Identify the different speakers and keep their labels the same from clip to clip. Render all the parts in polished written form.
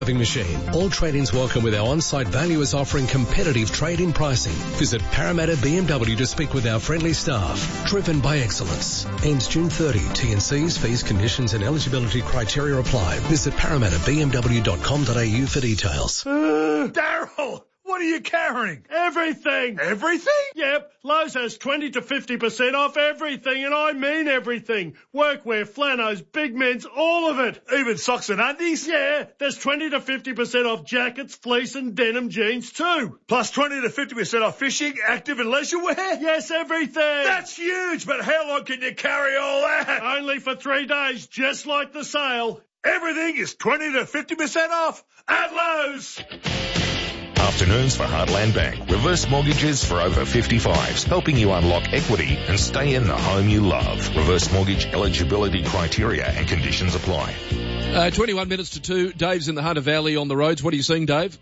Speaker 1: Machine. All trade-ins welcome with our on-site valuers offering competitive trade-in pricing. Visit Parramatta BMW to speak with our friendly staff. Driven by excellence. Ends June 30. T&Cs, fees, conditions and eligibility criteria apply. Visit parramattabmw.com.au for details.
Speaker 2: Daryl! What are you carrying?
Speaker 3: Everything.
Speaker 2: Everything?
Speaker 3: Yep. Lowe's has 20 to 50% off everything, and I mean everything. Workwear, flannels, big men's, all of it.
Speaker 2: Even socks and undies?
Speaker 3: Yeah, there's 20 to 50% off jackets, fleece and denim jeans too.
Speaker 2: Plus 20 to 50% off fishing, active and leisure wear?
Speaker 3: Yes, everything.
Speaker 2: That's huge, but how long can you carry all that?
Speaker 3: Only for 3 days, just like the sale.
Speaker 2: Everything is 20 to 50% off at Lowe's.
Speaker 4: Afternoons for Heartland Bank. Reverse mortgages for over 55s, helping you unlock equity and stay in the home you love. Reverse mortgage eligibility criteria and conditions apply.
Speaker 5: 21 minutes to 2. Dave's in the Hunter Valley on the roads. What are you seeing, Dave?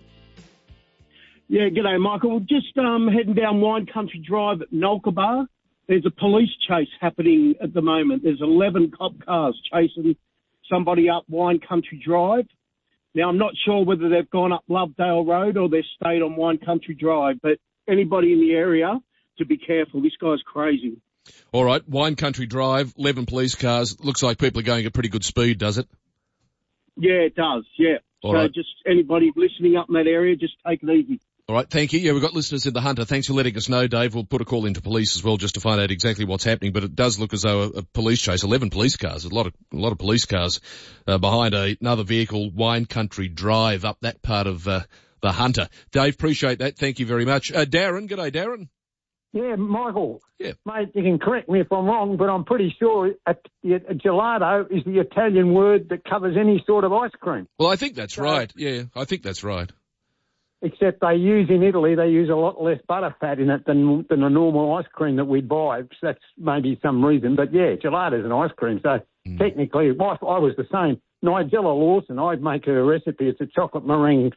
Speaker 6: Yeah, g'day, Michael. Just heading down Wine Country Drive at Nolkabar. There's a police chase happening at the moment. There's 11 cop cars chasing somebody up Wine Country Drive. Now, I'm not sure whether they've gone up Lovedale Road or they've stayed on Wine Country Drive, but anybody in the area to be careful. This guy's crazy.
Speaker 5: All right, Wine Country Drive, 11 police cars. Looks like people are going at pretty good speed, does it?
Speaker 6: Yeah, it does, yeah.
Speaker 5: All right.
Speaker 6: Just anybody listening up in that area, just take it easy.
Speaker 5: All right, thank you. Yeah, we've got listeners in the Hunter. Thanks for letting us know, Dave. We'll put a call into police as well just to find out exactly what's happening. But it does look as though a police chase, 11 police cars, a lot of police cars behind another vehicle, Wine Country Drive, up that part of the Hunter. Dave, appreciate that. Thank you very much. Darren, g'day, Darren.
Speaker 7: Yeah, Michael.
Speaker 5: Yeah.
Speaker 7: Mate, you can correct me if I'm wrong, but I'm pretty sure a gelato is the Italian word that covers any sort of ice cream.
Speaker 5: Well, I think that's right. Yeah, I think that's right.
Speaker 7: Except in Italy, they use a lot less butterfat in it than a normal ice cream that we buy. So that's maybe some reason. But yeah, gelato is an ice cream. So technically, I was the same. Nigella Lawson, I'd make her a recipe. It's a chocolate meringue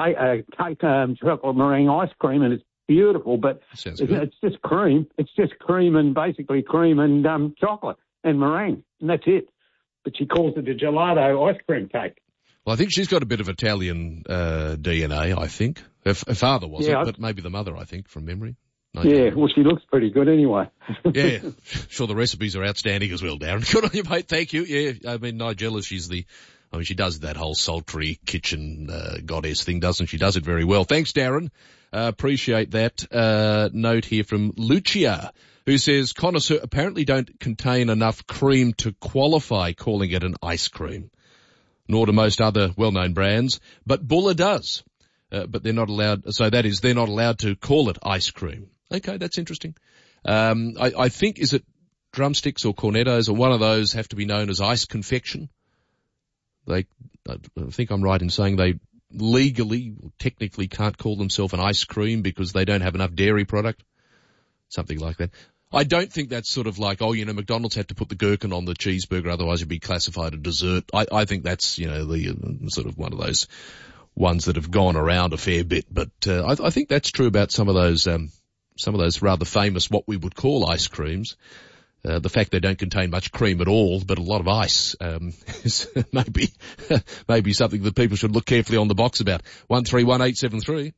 Speaker 7: chocolate meringue ice cream, and it's beautiful. But it's just cream. It's just cream and basically cream and chocolate and meringue, and that's it. But she calls it a gelato ice cream cake.
Speaker 5: Well, I think she's got a bit of Italian DNA, I think. Her father wasn't, but maybe the mother, I think, from memory.
Speaker 7: Yeah, well, she looks pretty good anyway.
Speaker 5: Yeah, sure, the recipes are outstanding as well, Darren. Good on you, mate. Thank you. Yeah, I mean, Nigella, she does that whole sultry kitchen goddess thing, doesn't she? Does it very well. Thanks, Darren. Appreciate that. Note here from Lucia, who says, connoisseur apparently don't contain enough cream to qualify calling it an ice cream. Nor do most other well-known brands, but Bulla does. But they're not allowed, so that is, they're not allowed to call it ice cream. Okay, that's interesting. I think, is it Drumsticks or Cornettos or one of those have to be known as ice confection? I think I'm right in saying they legally, technically can't call themselves an ice cream because they don't have enough dairy product. Something like that. I don't think that's sort of like, McDonald's had to put the gherkin on the cheeseburger, otherwise it'd be classified a dessert. I think that's, the sort of one of those ones that have gone around a fair bit. But I think that's true about some of those rather famous what we would call ice creams. The fact they don't contain much cream at all, but a lot of ice, is maybe something that people should look carefully on the box about. 131873.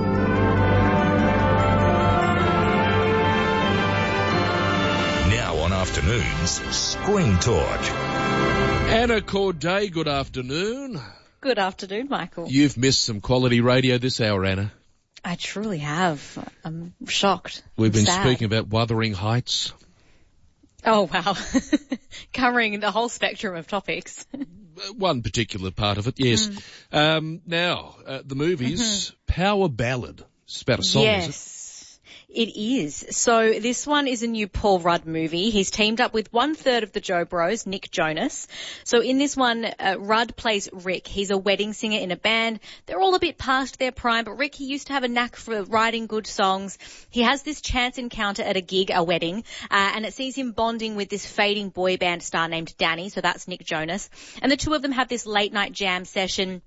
Speaker 4: Afternoons, Screen Talk.
Speaker 5: Anna Corday, good afternoon.
Speaker 8: Good afternoon, Michael.
Speaker 5: You've missed some quality radio this hour, Anna.
Speaker 8: I truly have. I'm shocked.
Speaker 5: We've been
Speaker 8: sad.
Speaker 5: speaking about Wuthering Heights.
Speaker 8: Oh, wow. Covering the whole spectrum of topics.
Speaker 5: One particular part of it, yes. Now, the movie's Power Ballad. It's about a song, is it?
Speaker 8: It is. So this one is a new Paul Rudd movie. He's teamed up with 1/3 of the Joe Bros, Nick Jonas. So in this one, Rudd plays Rick. He's a wedding singer in a band. They're all a bit past their prime, but Rick, he used to have a knack for writing good songs. He has this chance encounter at a gig, a wedding, and it sees him bonding with this fading boy band star named Danny. So that's Nick Jonas. And the two of them have this late night jam session.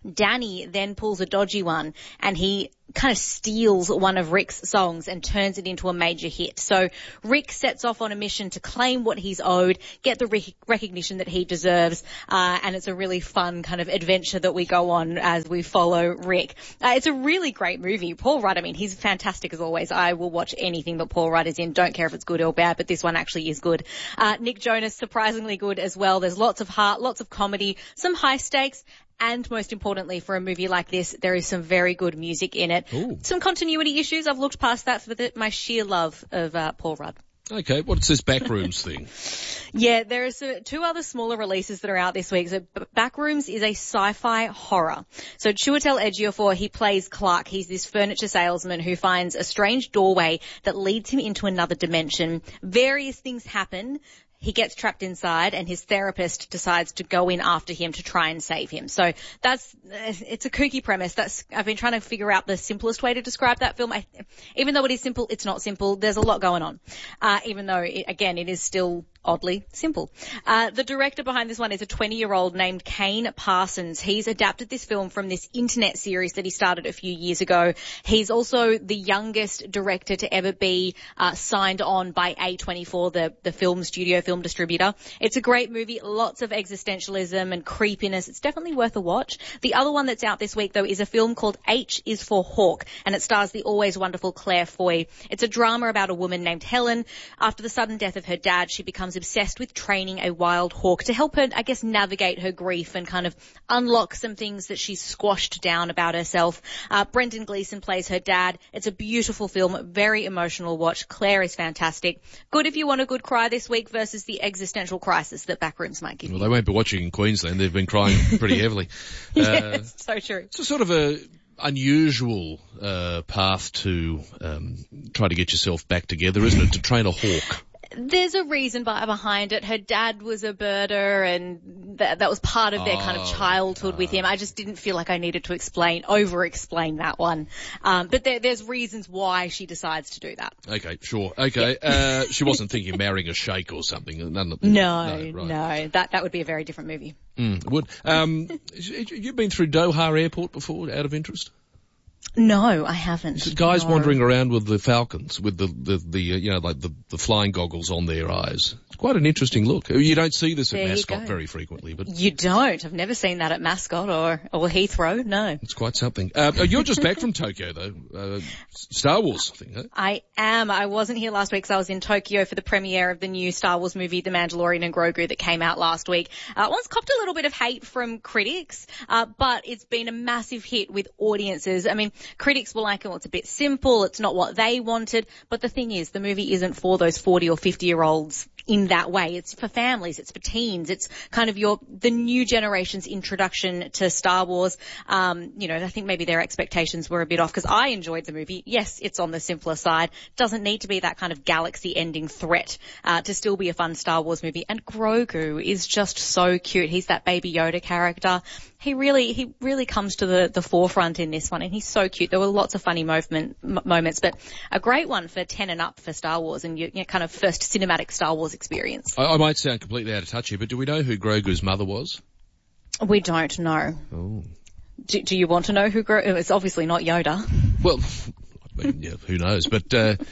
Speaker 8: Danny then pulls a dodgy one and he kind of steals one of Rick's songs and turns it into a major hit. So Rick sets off on a mission to claim what he's owed, get the recognition that he deserves, and it's a really fun kind of adventure that we go on as we follow Rick. It's a really great movie. Paul Rudd, I mean, he's fantastic as always. I will watch anything that Paul Rudd is in. Don't care if it's good or bad, but this one actually is good. Nick Jonas, surprisingly good as well. There's lots of heart, lots of comedy, some high stakes, and most importantly, for a movie like this, there is some very good music in it.
Speaker 5: Ooh. Some
Speaker 8: continuity issues. I've looked past that for my sheer love of Paul Rudd.
Speaker 5: Okay, what's this Backrooms thing?
Speaker 8: Yeah, there are two other smaller releases that are out this week. So Backrooms is a sci-fi horror. So Chiwetel Ejiofor, he plays Clark. He's this furniture salesman who finds a strange doorway that leads him into another dimension. Various things happen. He gets trapped inside and his therapist decides to go in after him to try and save him. So it's a kooky premise. I've been trying to figure out the simplest way to describe that film. Even though it is simple, it's not simple. There's a lot going on. Even though, it is still oddly simple. The director behind this one is a 20-year-old named Kane Parsons. He's adapted this film from this internet series that he started a few years ago. He's also the youngest director to ever be signed on by A24, the film distributor. It's a great movie, lots of existentialism and creepiness. It's definitely worth a watch. The other one that's out this week, though, is a film called H is for Hawk, and it stars the always wonderful Claire Foy. It's a drama about a woman named Helen. After the sudden death of her dad, she becomes obsessed with training a wild hawk to help her, I guess, navigate her grief and kind of unlock some things that she's squashed down about herself. Brendan Gleeson plays her dad. It's a beautiful film, very emotional watch. Claire is fantastic. Good if you want a good cry this week versus the existential crisis that Backrooms might give you.
Speaker 5: Well, they won't be watching in Queensland. They've been crying pretty heavily.
Speaker 8: Yes, so true.
Speaker 5: It's a sort of a unusual path to try to get yourself back together, isn't it? To train a hawk.
Speaker 8: There's a reason behind it. Her dad was a birder and that was part of their kind of childhood with him. I just didn't feel like I needed to over-explain that one. But there's reasons why she decides to do that.
Speaker 5: Okay, sure. Okay. She wasn't thinking of marrying a sheikh or something.
Speaker 8: No. That would be a very different movie.
Speaker 5: It would. You've been through Doha Airport before, out of interest?
Speaker 8: No, I haven't.
Speaker 5: Guys wandering around with the falcons, with the flying goggles on their eyes. It's quite an interesting look. You don't see this at Mascot very frequently, but
Speaker 8: you don't. I've never seen that at Mascot or Heathrow. No,
Speaker 5: it's quite something. You're just back from Tokyo, though. Star Wars, I think. Huh?
Speaker 8: I am. I wasn't here last week because I was in Tokyo for the premiere of the new Star Wars movie, The Mandalorian and Grogu, that came out last week. One's copped a little bit of hate from critics, but it's been a massive hit with audiences. I mean, critics were like, it's a bit simple, it's not what they wanted, but the thing is, the movie isn't for those 40 or 50-year-olds in that way. It's for families, it's for teens, it's kind of the new generation's introduction to Star Wars. I think maybe their expectations were a bit off because I enjoyed the movie. Yes, it's on the simpler side. Doesn't need to be that kind of galaxy-ending threat to still be a fun Star Wars movie. And Grogu is just so cute. He's that Baby Yoda character. He really comes to the forefront in this one, and he's so cute. There were lots of funny moments, but a great one for 10 and up for Star Wars and your kind of first cinematic Star Wars experience.
Speaker 5: I might sound completely out of touch here, but do we know who Grogu's mother was?
Speaker 8: We don't know.
Speaker 5: Oh.
Speaker 8: Do you want to know who Grogu? It's obviously not Yoda.
Speaker 5: Well, I mean, yeah, who knows? But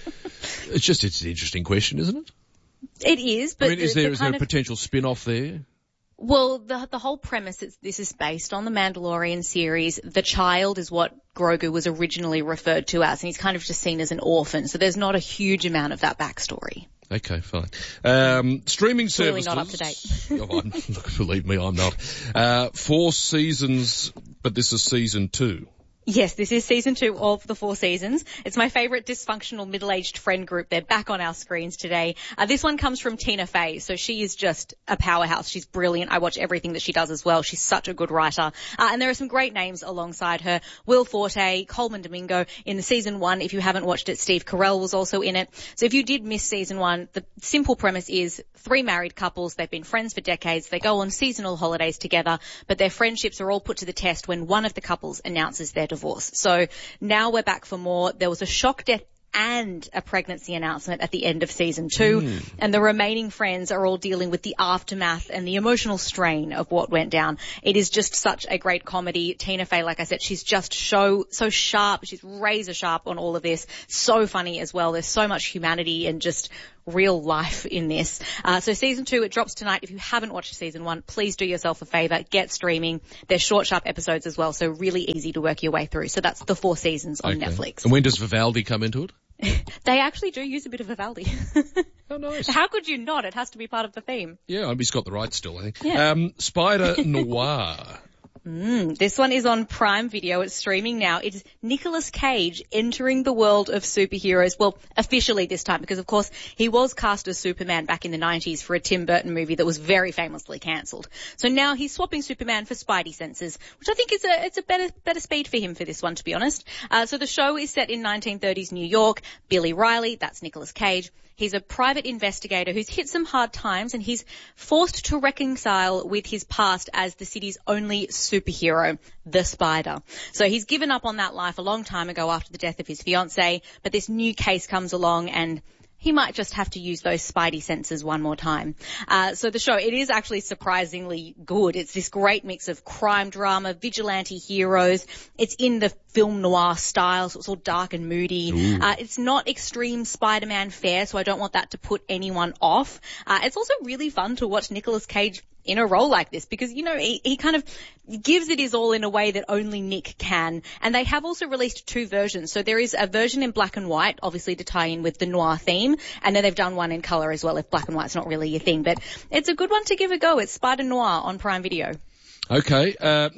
Speaker 5: it's an interesting question, isn't it?
Speaker 8: It is. But
Speaker 5: I mean, is there a potential spin-off there?
Speaker 8: Well, the whole premise this is based on the Mandalorian series. The child is what Grogu was originally referred to as, and he's kind of just seen as an orphan. So there's not a huge amount of that backstory.
Speaker 5: Okay, fine. Streaming services.
Speaker 8: Really not up to date.
Speaker 5: Believe me, I'm not. 4 seasons, but this is season 2.
Speaker 8: Yes, this is season 2 of the 4 seasons. It's my favourite dysfunctional middle-aged friend group. They're back on our screens today. This one comes from Tina Fey, so she is just a powerhouse. She's brilliant. I watch everything that she does as well. She's such a good writer. And there are some great names alongside her. Will Forte, Coleman Domingo. In the season 1, if you haven't watched it, Steve Carell was also in it. So if you did miss season 1, the simple premise is 3 married couples. They've been friends for decades. They go on seasonal holidays together, but their friendships are all put to the test when one of the couples announces their divorce. So now we're back for more. There was a shock death and a pregnancy announcement at the end of season 2. And the remaining friends are all dealing with the aftermath and the emotional strain of what went down. It is just such a great comedy. Tina Fey, like I said, she's just so sharp. She's razor sharp on all of this. So funny as well. There's so much humanity and just real life in this. So season 2, it drops tonight. If you haven't watched season 1, please do yourself a favour. Get streaming. They're short, sharp episodes as well, so really easy to work your way through. So that's the 4 seasons on Netflix.
Speaker 5: And when does Vivaldi come into it?
Speaker 8: They actually do use a bit of Vivaldi.
Speaker 5: Oh, nice.
Speaker 8: How could you not? It has to be part of the theme.
Speaker 5: Yeah, he's got the rights still, I think.
Speaker 8: Yeah.
Speaker 5: Spider Noir.
Speaker 8: This one is on Prime Video. It's streaming now. It's Nicolas Cage entering the world of superheroes. Well, officially this time, because of course he was cast as Superman back in the 90s for a Tim Burton movie that was very famously cancelled. So now he's swapping Superman for Spidey senses, which I think is it's a better speed for him for this one, to be honest. So the show is set in 1930s New York. Billy Riley, that's Nicolas Cage. He's a private investigator who's hit some hard times, and he's forced to reconcile with his past as the city's only superhero, the Spider. So he's given up on that life a long time ago after the death of his fiancée, but this new case comes along and he might just have to use those Spidey senses one more time. So the show, it is actually surprisingly good. It's this great mix of crime drama, vigilante heroes. It's in the film noir style, so it's all dark and moody. It's not extreme Spider-Man fare, so I don't want that to put anyone off. It's also really fun to watch Nicolas Cage in a role like this because, you know, he kind of gives it his all in a way that only Nick can. And they have also released 2 versions. So there is a version in black and white, obviously to tie in with the noir theme. And then they've done one in colour as well, if black and white's not really your thing. But it's a good one to give a go. It's Spider Noir on Prime Video.
Speaker 5: Okay,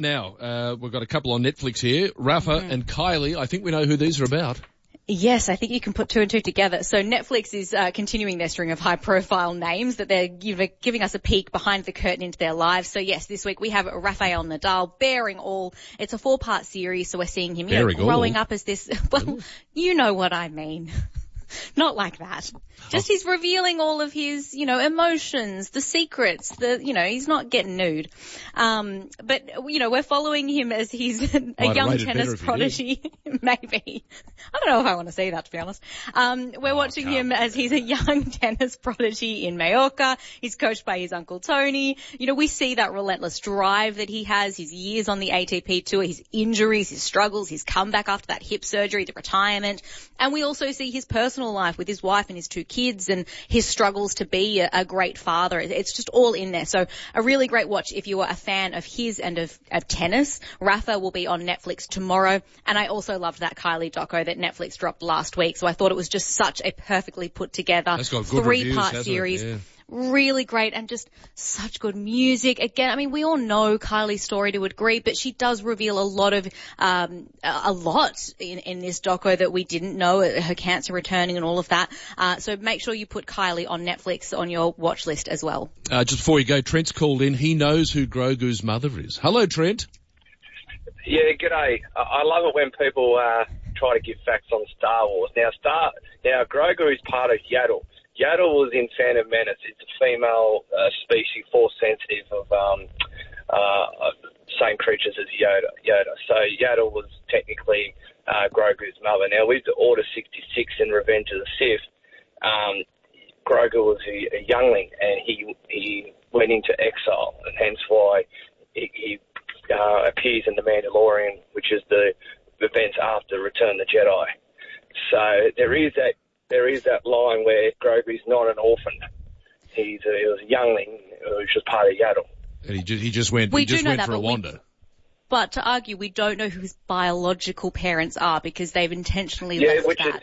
Speaker 5: now, we've got a couple on Netflix here. Rafa and Kylie. I think we know who these are about.
Speaker 8: Yes, I think you can put 2 and 2 together. So Netflix is continuing their string of high-profile names that they're giving us a peek behind the curtain into their lives. So yes, this week we have Rafael Nadal bearing all. It's a 4-part series, so we're seeing him growing up as this. Well, you know what I mean. Not like that. Just he's revealing all of his, emotions, the secrets, he's not getting nude. But, we're following him as he's a young tennis prodigy. Maybe. I don't know if I want to say that, to be honest. We're watching him as he's a young tennis prodigy in Mallorca. He's coached by his uncle Tony. We see that relentless drive that he has, his years on the ATP tour, his injuries, his struggles, his comeback after that hip surgery, the retirement. And we also see his personal life with his wife and his 2 kids and his struggles to be a great father. It's just all in there. So a really great watch if you are a fan of his and of tennis. Rafa will be on Netflix tomorrow. And I also loved that Kylie doco that Netflix dropped last week. So I thought it was just such a perfectly put together 3-part series. Yeah. Really great and just such good music. Again, I mean, we all know Kylie's story to a degree, but she does reveal a lot in this doco that we didn't know, her cancer returning and all of that. So make sure you put Kylie on Netflix on your watch list as well. Just
Speaker 5: before you go, Trent's called in. He knows who Grogu's mother is. Hello, Trent.
Speaker 9: Yeah, g'day. I love it when people try to give facts on Star Wars. Now Grogu is part of Yaddle. Yaddle was in Phantom Menace. It's a female species, force sensitive of same creatures as Yoda. So Yaddle was technically Grogu's mother. Now with the Order 66 and Revenge of the Sith, Grogu was a youngling and he went into exile, and hence why he appears in The Mandalorian, which is the events after Return of the Jedi. So there is that line where Grogu's not an orphan. He was a youngling who was just part of Yaddle.
Speaker 5: And he just went for a wander.
Speaker 8: But to argue, we don't know who his biological parents are because they've intentionally left that.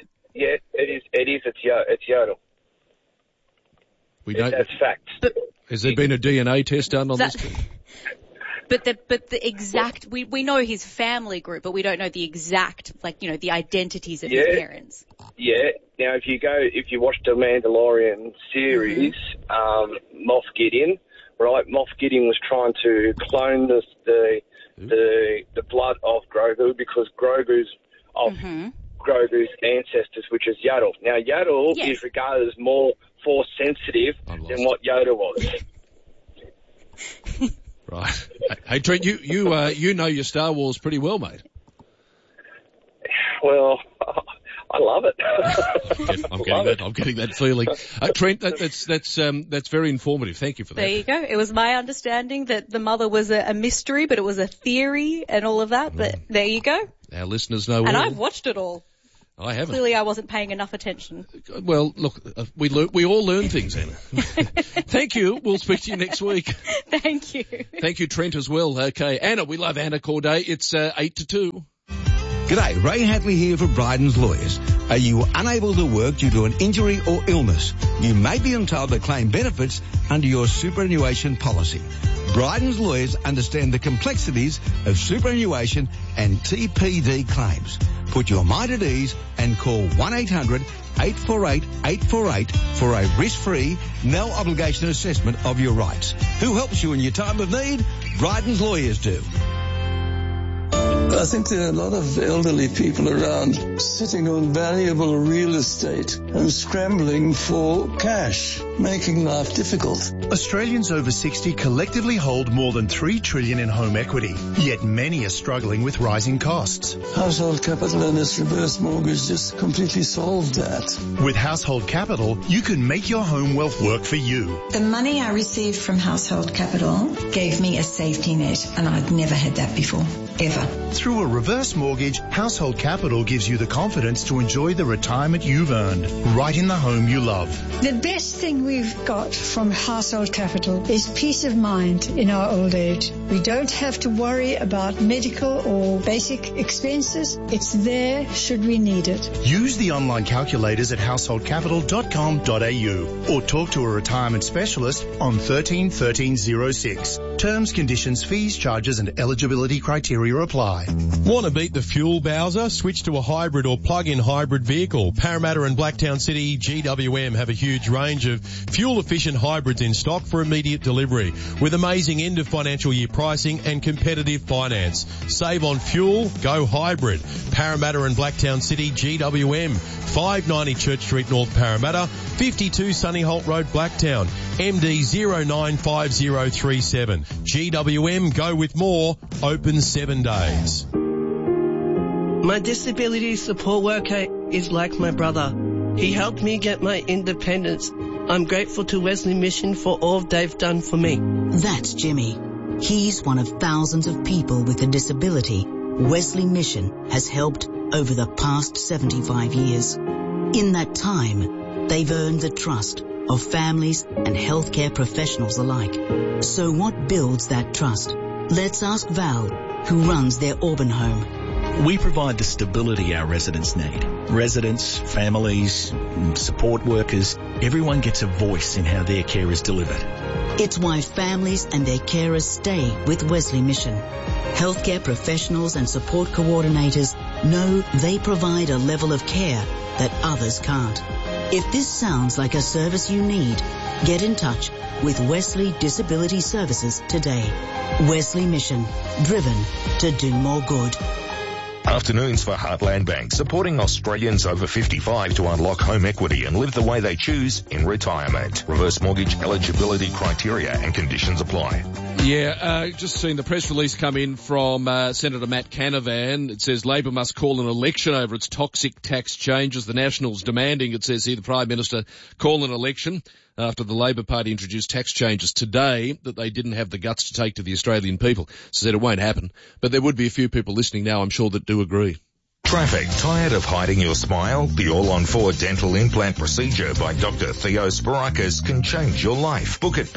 Speaker 9: It's Yaddle. That's fact.
Speaker 5: Has there been a DNA test done on this?
Speaker 8: But the exact, we know his family group, but we don't know the exact, the identities of his parents.
Speaker 9: Yeah. Now, if you watch the Mandalorian series, Moff Gideon, right? Moff Gideon was trying to clone the blood of Grogu because Grogu's ancestors, which is Yaddle. Now, Yaddle is regarded as more force sensitive than what Yoda was.
Speaker 5: Right. Hey, Trent, you know your Star Wars pretty well, mate.
Speaker 9: Well, I love it.
Speaker 5: I'm getting that feeling. Trent, that's very informative. Thank you for that.
Speaker 8: There you go. It was my understanding that the mother was a mystery, but it was a theory and all of that. But there you go.
Speaker 5: Our listeners know.
Speaker 8: And I've watched it all.
Speaker 5: I haven't.
Speaker 8: Clearly, I wasn't paying enough attention.
Speaker 5: Well, look, we all learn things, Anna. Thank you. We'll speak to you next week.
Speaker 8: Thank you.
Speaker 5: Thank you, Trent, as well. Okay, Anna, we love Anna Corday. It's 1:50 to 2.
Speaker 10: G'day, Ray Hadley here for Bryden's Lawyers. Are you unable to work due to an injury or illness? You may be entitled to claim benefits under your superannuation policy. Bryden's Lawyers understand the complexities of superannuation and TPD claims. Put your mind at ease and call 1-800-848-848 for a risk-free, no-obligation assessment of your rights. Who helps you in your time of need? Bryden's Lawyers do.
Speaker 11: I think there are a lot of elderly people around sitting on valuable real estate and scrambling for cash, making life difficult.
Speaker 12: Australians over 60 collectively hold more than $3 trillion in home equity, yet many are struggling with rising costs.
Speaker 11: Household Capital and its reverse mortgage just completely solved that.
Speaker 12: With Household Capital, you can make your home wealth work for you.
Speaker 13: The money I received from Household Capital gave me a safety net, and I'd never had that before, ever.
Speaker 12: Through a reverse mortgage, Household Capital gives you the confidence to enjoy the retirement you've earned, right in the home you love.
Speaker 14: The best thing we've got from Household Capital is peace of mind in our old age. We don't have to worry about medical or basic expenses. It's there should we need it.
Speaker 12: Use the online calculators at householdcapital.com.au or talk to a retirement specialist on 13 1306. Terms, conditions, fees, charges and eligibility criteria apply.
Speaker 15: Want to beat the fuel bowser? Switch to a hybrid or plug-in hybrid vehicle. Parramatta and Blacktown City GWM have a huge range of fuel-efficient hybrids in stock for immediate delivery with amazing end-of-financial year pricing and competitive finance. Save on fuel, go hybrid. Parramatta and Blacktown City GWM, 590 Church Street North Parramatta, 52 Sunnyholt Road Blacktown, MD 095037. GWM, go with more, open 7 days.
Speaker 16: My disability support worker is like my brother. He helped me get my independence. I'm grateful to Wesley Mission for all they've done for me.
Speaker 17: That's Jimmy. He's one of thousands of people with a disability Wesley Mission has helped over the past 75 years. In that time, they've earned the trust of families and healthcare professionals alike. So what builds that trust? Let's ask Val, who runs their Auburn home.
Speaker 18: We provide the stability our residents need. Residents, families, support workers, everyone gets a voice in how their care is delivered.
Speaker 17: It's why families and their carers stay with Wesley Mission. Healthcare professionals and support coordinators know they provide a level of care that others can't. If this sounds like a service you need, get in touch with Wesley Disability Services today. Wesley Mission, driven to do more good.
Speaker 4: Afternoons for Heartland Bank, supporting Australians over 55 to unlock home equity and live the way they choose in retirement. Reverse mortgage eligibility criteria and conditions apply.
Speaker 5: Yeah, just seen the press release come in from Senator Matt Canavan. It says Labor must call an election over its toxic tax changes. The Nationals demanding, it says here, the Prime Minister call an election after the Labor Party introduced tax changes today that they didn't have the guts to take to the Australian people. Said it won't happen, but there would be a few people listening now, I'm sure, that do agree.
Speaker 4: Traffic. Tired of hiding your smile? The All-on-4 dental implant procedure by Dr. Theo Spirakis can change your life. Book at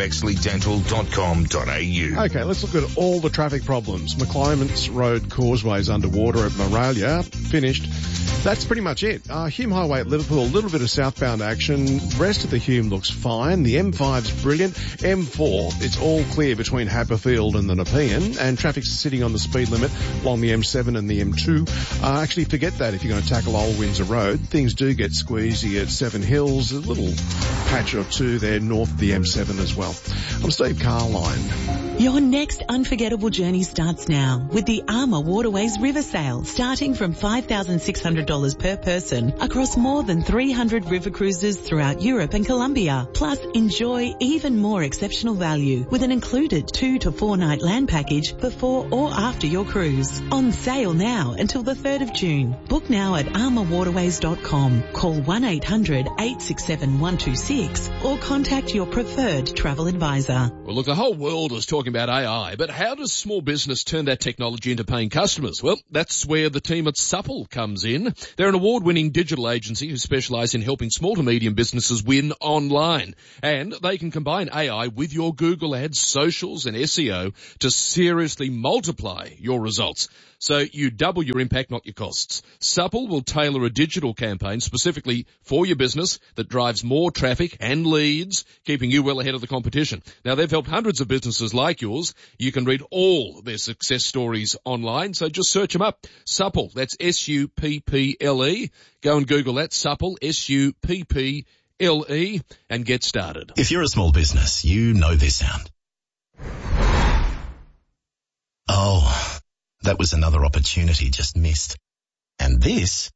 Speaker 4: bexleydental.com.au.
Speaker 19: Okay, let's look at all the traffic problems. McClymonds Road Causeways underwater at Moralia. Finished. That's pretty much it. Hume Highway at Liverpool, a little bit of southbound action. Rest of the Hume looks fine. The M5's brilliant. M4, it's all clear between Haberfield and the Nepean, and traffic's sitting on the speed limit along the M7 and the M2. Actually, forget that if you're going to tackle Old Windsor Road. Things do get squeezy at Seven Hills. A little patch or two there north of the M7 as well. I'm Steve Carline.
Speaker 20: Your next unforgettable journey starts now with the Armour Waterways River Sail, starting from $5,600 per person across more than 300 river cruises throughout Europe and Colombia. Plus, enjoy even more exceptional value with an included 2 to 4 night land package before or after your cruise. On sale now until the 3rd of June. Book now at armourwaterways.com. Call 1-800-867-126 or contact your preferred travel advisor.
Speaker 5: Well, look, the whole world is talking about AI, but how does small business turn that technology into paying customers? Well, that's where the team at Supple comes in. They're an award-winning digital agency who specialise in helping small to medium businesses win online. And they can combine AI with your Google Ads, socials and SEO to seriously multiply your results. So you double your impact, not your costs. Supple will tailor a digital campaign specifically for your business that drives more traffic and leads, keeping you well ahead of the competition. Now, they've helped hundreds of businesses like yours. You can read all their success stories online, so just search them up. Supple, that's S-U-P-P-L-E. Go and Google that, Supple, S-U-P-P-L-E, and get started.
Speaker 18: If you're a small business, you know this sound. Oh, that was another opportunity just missed. And this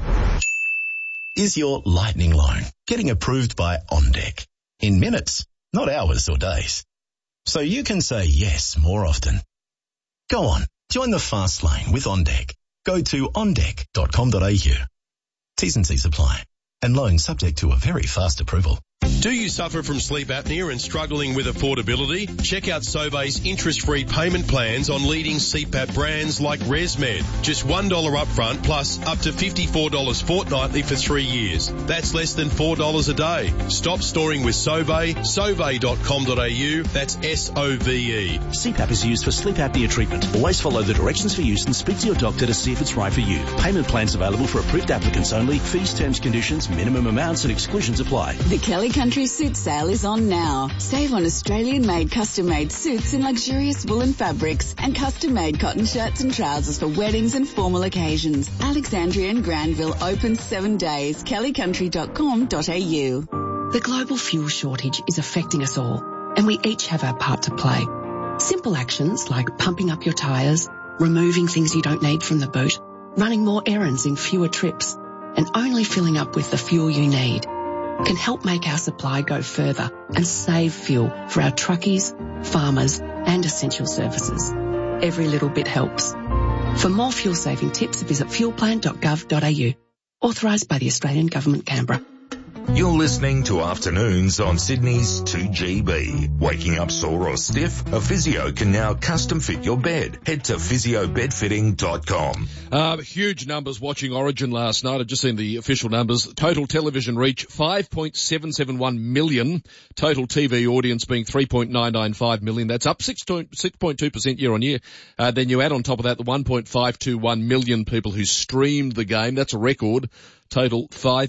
Speaker 18: is your lightning loan getting approved by OnDeck in minutes, not hours or days. So you can say yes more often. Go on, join the fast lane with OnDeck. Go to ondeck.com.au. T's and C's apply. And loan subject to a very fast approval.
Speaker 15: Do you suffer from sleep apnea and struggling with affordability? Check out Sobe's interest-free payment plans on leading CPAP brands like ResMed. Just $1 upfront plus up to $54 fortnightly for 3 years. That's less than $4 a day. Stop storing with Sobe, sobe.com.au. That's S-O-V-E.
Speaker 21: CPAP is used for sleep apnea treatment. Always follow the directions for use and speak to your doctor to see if it's right for you. Payment plans available for approved applicants only. Fees, terms, conditions, minimum amounts and exclusions apply.
Speaker 22: The Kelly Country Suit Sale is on now. Save on Australian-made custom-made suits in luxurious woolen fabrics and custom-made cotton shirts and trousers for weddings and formal occasions. Alexandria and Granville open 7 days. kellycountry.com.au.
Speaker 23: The global fuel shortage is affecting us all, and we each have our part to play. Simple actions like pumping up your tyres, removing things you don't need from the boot, running more errands in fewer trips, and only filling up with the fuel you need can help make our supply go further and save fuel for our truckies, farmers and essential services. Every little bit helps. For more fuel-saving tips, visit fuelplant.gov.au. Authorised by the Australian Government, Canberra.
Speaker 4: You're listening to Afternoons on Sydney's 2GB. Waking up sore or stiff? A physio can now custom fit your bed. Head to physiobedfitting.com.
Speaker 5: Huge numbers watching Origin last night. I've just seen the official numbers. Total television reach, 5.771 million. Total TV audience being 3.995 million. That's up 6.2% year on year. Then you add on top of that the 1.521 million people who streamed the game. That's a record. Total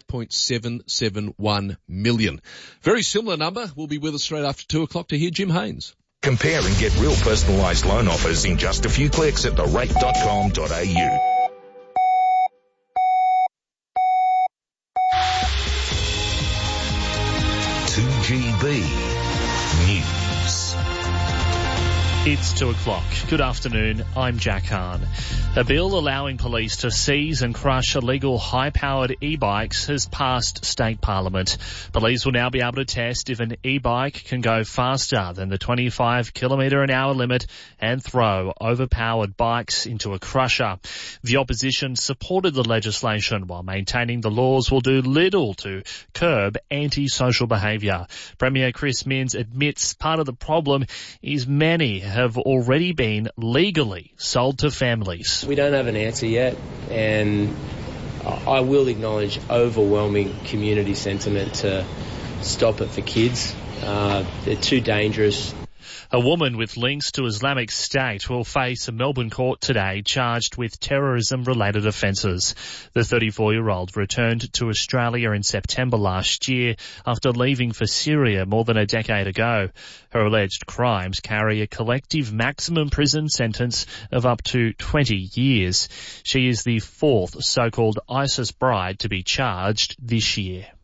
Speaker 5: 5.771 million. Very similar number. We'll be with us straight after 2 o'clock to hear Jim Haynes.
Speaker 4: Compare and get real personalised loan offers in just a few clicks at therate.com.au. News.
Speaker 24: It's 2 o'clock. Good afternoon. I'm Jack Hahn. A bill allowing police to seize and crush illegal high-powered e-bikes has passed state parliament. Police will now be able to test if an e-bike can go faster than the 25 km/h limit and throw overpowered bikes into a crusher. The opposition supported the legislation while maintaining the laws will do little to curb anti-social behaviour. Premier Chris Minns admits part of the problem is many have already been legally sold to families.
Speaker 25: We don't have an answer yet, and I will acknowledge overwhelming community sentiment to stop it for kids. They're too dangerous.
Speaker 24: A woman with links to Islamic State will face a Melbourne court today charged with terrorism-related offences. The 34-year-old returned to Australia in September last year after leaving for Syria more than a decade ago. Her alleged crimes carry a collective maximum prison sentence of up to 20 years. She is the fourth so-called ISIS bride to be charged this year.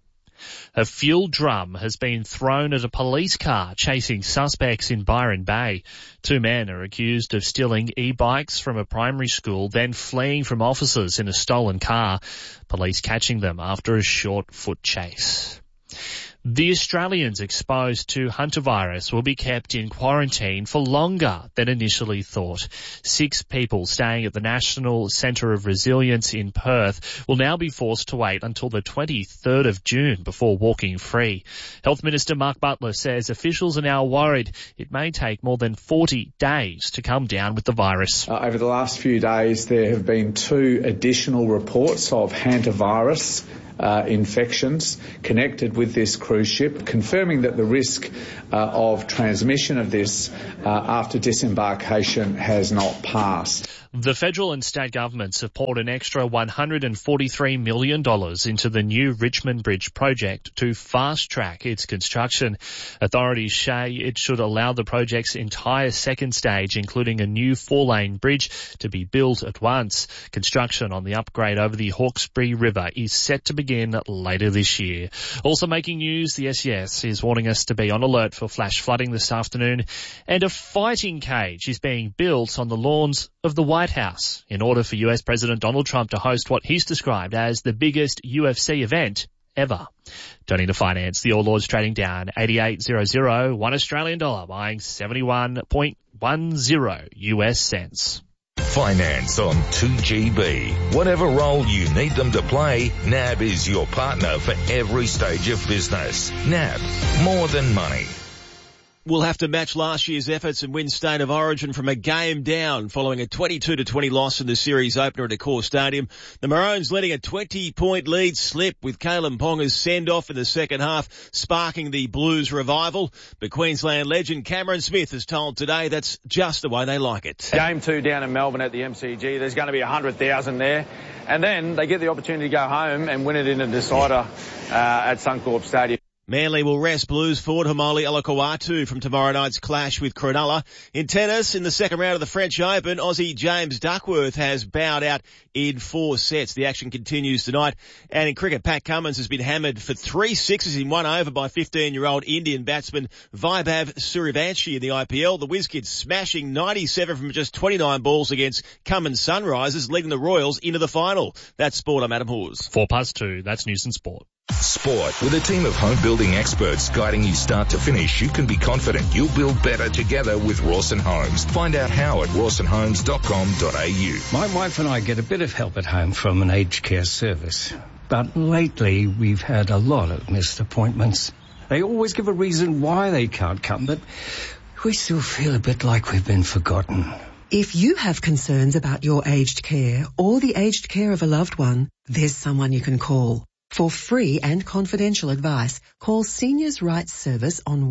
Speaker 24: A fuel drum has been thrown at a police car chasing suspects in Byron Bay. 2 men are accused of stealing e-bikes from a primary school, then fleeing from officers in a stolen car. Police catching them after a short foot chase. The Australians exposed to hantavirus will be kept in quarantine for longer than initially thought. 6 people staying at the National Centre of Resilience in Perth will now be forced to wait until the 23rd of June before walking free. Health Minister Mark Butler says officials are now worried it may take more than 40 days to come down with the virus.
Speaker 1: Over the last few days, there have been 2 additional reports of hantavirus infections connected with this cruise ship, confirming that the risk of transmission of this after disembarkation has not passed.
Speaker 24: The federal and state governments have poured an extra $143 million into the new Richmond Bridge project to fast-track its construction. Authorities say it should allow the project's entire second stage, including a new 4-lane bridge, to be built at once. Construction on the upgrade over the Hawkesbury River is set to begin later this year. Also making news, the SES is warning us to be on alert for flash flooding this afternoon, and a fighting cage is being built on the lawns of the White House in order for US President Donald Trump to host what he's described as the biggest UFC event ever. Turning to finance, the All Ords trading down 88.00, 1 Australian dollar buying 71.10 US cents.
Speaker 4: Finance on 2GB. Whatever role you need them to play, NAB is your partner for every stage of business. NAB, more than money.
Speaker 2: Will have to match last year's efforts and win State of Origin from a game down following a 22-20 loss in the series opener at Accor Stadium. The Maroons letting a 20-point lead slip with Kalen Ponga's send-off in the second half, sparking the Blues revival. But Queensland legend Cameron Smith has told Today that's just the way they like it.
Speaker 3: Game 2 down in Melbourne at the MCG. There's going to be 100,000 there. And then they get the opportunity to go home and win it in a decider at Suncorp Stadium.
Speaker 2: Manly will rest Blues forward Hamali Alakawatu from tomorrow night's clash with Cronulla. In tennis, in the second round of the French Open, Aussie James Duckworth has bowed out in 4 sets. The action continues tonight. And in cricket, Pat Cummins has been hammered for 3 sixes in 1 over by 15-year-old Indian batsman Vaibhav Suryavanshi in the IPL. The WizKids smashing 97 from just 29 balls against Cummins Sunrisers, leading the Royals into the final. That's sport. I'm Adam Hawes.
Speaker 24: 2:04. That's news and sport.
Speaker 4: Sport. With a team of home building experts guiding you start to finish, you can be confident you'll build better together with Rawson Homes. Find out how at rawsonhomes.com.au.
Speaker 6: My wife and I get a bit of help at home from an aged care service. But lately we've had a lot of missed appointments. They always give a reason why they can't come, but we still feel a bit like we've been forgotten.
Speaker 7: If you have concerns about your aged care or the aged care of a loved one, there's someone you can call. For free and confidential advice, call Seniors' Rights Service on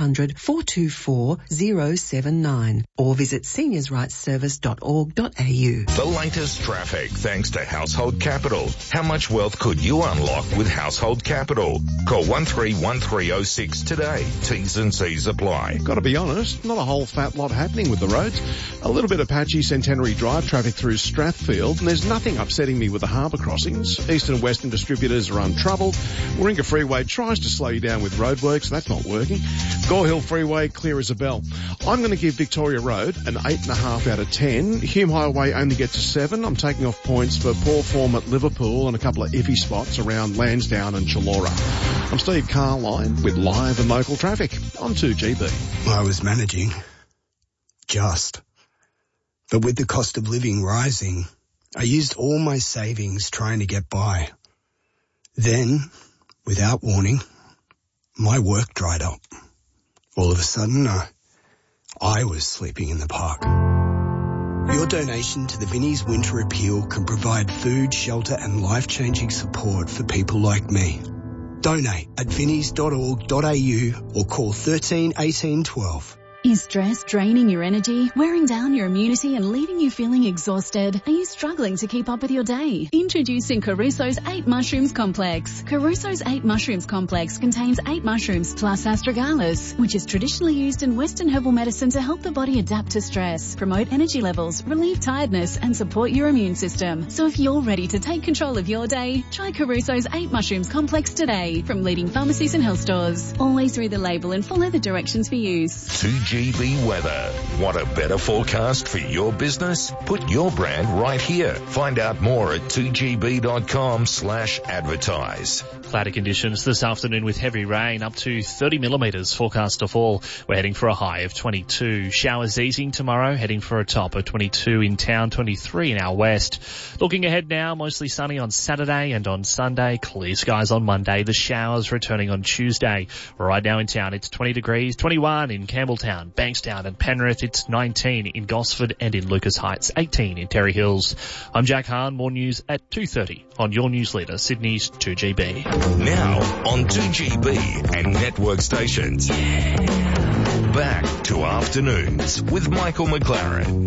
Speaker 7: 1-800-424-079 or visit seniorsrightsservice.org.au.
Speaker 4: The latest traffic thanks to Household Capital. How much wealth could you unlock with Household Capital? Call 131306 today. T's and C's apply.
Speaker 19: Got to be honest, not a whole fat lot happening with the roads. A little bit of patchy Centenary Drive traffic through Strathfield, and there's nothing upsetting me with the harbour crossings. Eastern and Western distributors are untroubled. Warringah Freeway tries to slow you down with roadworks. That's not working. Gore Hill Freeway, clear as a bell. I'm going to give Victoria Road an 8.5 out of 10. Hume Highway only gets a 7. I'm taking off points for poor form at Liverpool and a couple of iffy spots around Lansdowne and Chullora. I'm Steve Carline with live and local traffic on 2GB.
Speaker 26: I was managing. Just. But with the cost of living rising, I used all my savings trying to get by. Then, without warning, my work dried up. All of a sudden, I was sleeping in the park. Your donation to the Vinnie's Winter Appeal can provide food, shelter and life-changing support for people like me. Donate at vinnies.org.au or call 13 18 12.
Speaker 8: Is stress draining your energy, wearing down your immunity and leaving you feeling exhausted? Are you struggling to keep up with your day? Introducing Caruso's 8 Mushrooms Complex. Caruso's 8 Mushrooms Complex contains 8 mushrooms plus astragalus, which is traditionally used in Western herbal medicine to help the body adapt to stress, promote energy levels, relieve tiredness and support your immune system. So if you're ready to take control of your day, try Caruso's 8 Mushrooms Complex today from leading pharmacies and health stores. Always read the label and follow the directions for use.
Speaker 4: 2GB weather. Want a better forecast for your business? Put your brand right here. Find out more at 2gb.com/advertise.
Speaker 24: Cloudy conditions this afternoon with heavy rain, up to 30 millimetres forecast to fall. We're heading for a high of 22. Showers easing tomorrow, heading for a top of 22 in town, 23 in our west. Looking ahead now, mostly sunny on Saturday and on Sunday. Clear skies on Monday. The showers returning on Tuesday. Right now in town, it's 20 degrees, 21 in Campbelltown, Bankstown and Penrith. It's 19 in Gosford and in Lucas Heights, 18 in Terry Hills. I'm Jack Hahn. More news at 2:30 on your news leader, Sydney's 2GB.
Speaker 4: Now on 2GB and network stations. Back to Afternoons with Michael McLaren.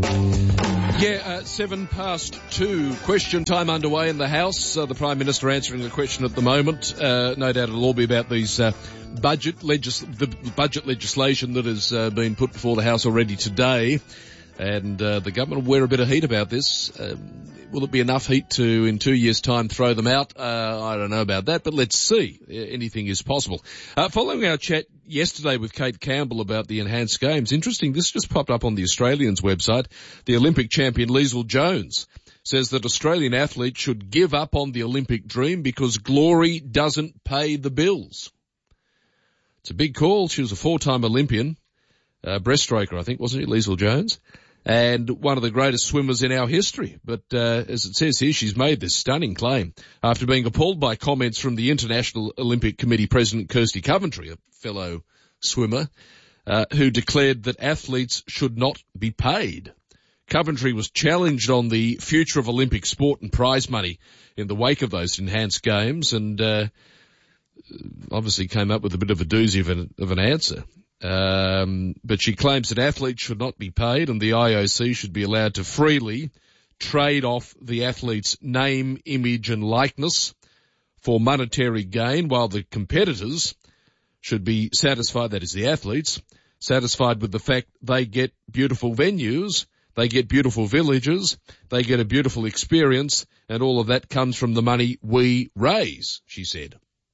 Speaker 5: 2:07. Question time underway in the House. The Prime Minister answering the question at the moment. No doubt it'll all be about these the budget legislation that has been put before the House already today. And the government will wear a bit of heat about this. Will it be enough heat to, in 2 years' time, throw them out? I don't know about that, but let's see. Anything is possible. Following our chat yesterday with Kate Campbell about the enhanced games, interesting, this just popped up on the Australians website. The Olympic champion Liesl Jones says that Australian athletes should give up on the Olympic dream because glory doesn't pay the bills. It's a big call. She was a 4-time Olympian, breaststroker, I think, wasn't it, Liesl Jones? And one of the greatest swimmers in our history. But as it says here, she's made this stunning claim after being appalled by comments from the International Olympic Committee President Kirsty Coventry, a fellow swimmer, who declared that athletes should not be paid. Coventry was challenged on the future of Olympic sport and prize money in the wake of those enhanced games, and obviously came up with a bit of a doozy of an answer. But she claims that athletes should not be paid and the IOC should be allowed to freely trade off the athlete's name, image and likeness for monetary gain, while the competitors should be satisfied, that is the athletes, satisfied with the fact they get beautiful venues, they get beautiful villages, they get a beautiful experience, and all of that comes from the money we raise, she said.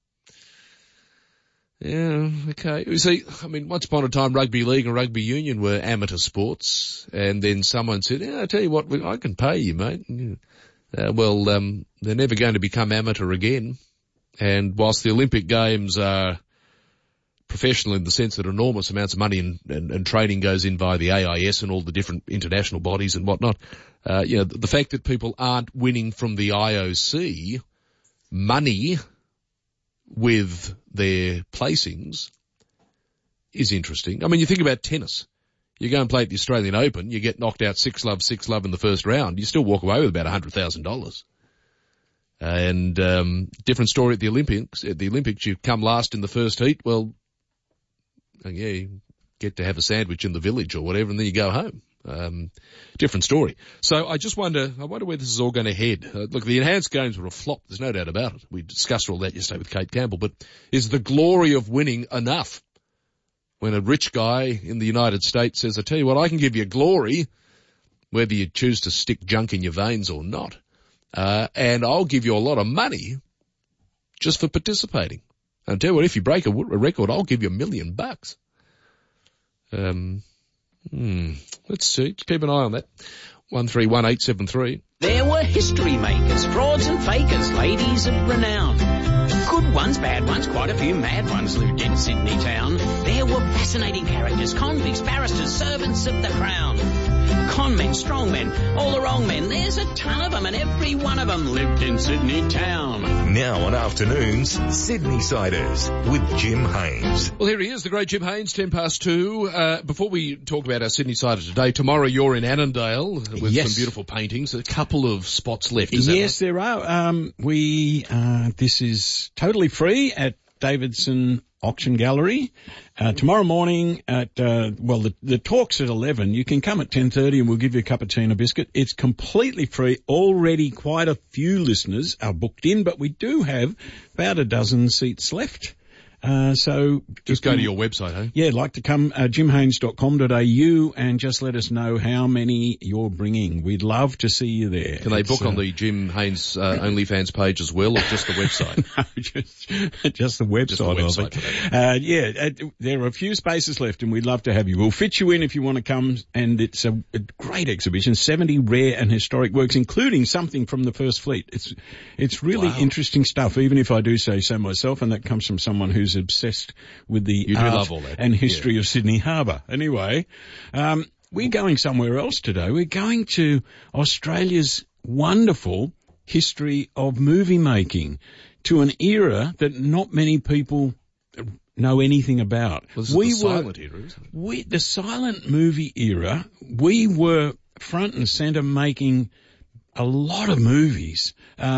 Speaker 5: Yeah, okay. You see, I mean, once upon a time, rugby league and rugby union were amateur sports, and then someone said, I tell you what, I can pay you, mate. They're never going to become amateur again. And whilst the Olympic Games are professional in the sense that enormous amounts of money and training goes in via the AIS and all the different international bodies and whatnot, the fact that people aren't winning from the IOC money with their placings is interesting. I mean, you think about tennis. You go and play at the Australian Open, you get knocked out 6-love in the first round, you still walk away with about $100,000. And different story at the Olympics. At the Olympics, you come last in the first heat, well, yeah, you get to have a sandwich in the village or whatever, and then you go home. Different story. So I wonder where this is all going to head. Look, the enhanced games were a flop. There's no doubt about it. We discussed all that yesterday with Kate Campbell, but is the glory of winning enough? When a rich guy in the United States says, I tell you what, I can give you glory, whether you choose to stick junk in your veins or not, and I'll give you a lot of money just for participating. And I tell you what, if you break a record, I'll give you $1 million. Let's see. Just keep an eye on that. 131873.
Speaker 9: There were history makers, frauds and fakers, ladies of renown. Good ones, bad ones, quite a few mad ones lived in Sydney town. There were fascinating characters, convicts, barristers, servants of the crown. Con men, strong men, all the wrong men. There's a ton of them and every one of them lived in Sydney town.
Speaker 4: Now on Afternoons, Sydney Siders with Jim Haynes.
Speaker 5: Well, here he is, the great Jim Haynes, 2:10. Before we talk about our Sydney Sider today, tomorrow you're in Annandale with some beautiful paintings. A couple of spots left, is that
Speaker 10: yes, right? There are. This is totally free at Davidson Auction Gallery. Tomorrow morning at, the talk's at 11. You can come at 10:30 and we'll give you a cup of tea and a biscuit. It's completely free. Already quite a few listeners are booked in, but we do have about a dozen seats left. So
Speaker 5: just go to your website, eh?
Speaker 10: Yeah, like to come, jimhaines.com.au and just let us know how many you're bringing. We'd love to see you there.
Speaker 5: Can they book on the Jim Haines OnlyFans page as well, or just the website?
Speaker 10: No, just the website. There are a few spaces left and we'd love to have you. We'll fit you in if you want to come, and it's a great exhibition, 70 rare and historic works, including something from the First Fleet. It's really interesting stuff, even if I do say so myself, and that comes from someone who's obsessed with the art and history of Sydney Harbour. Anyway, we're going somewhere else today. We're going to Australia's wonderful history of movie making, to an era that not many people know anything about.
Speaker 5: Well, this is the silent era, isn't it?
Speaker 10: The silent movie era, we were front and centre making a lot of movies,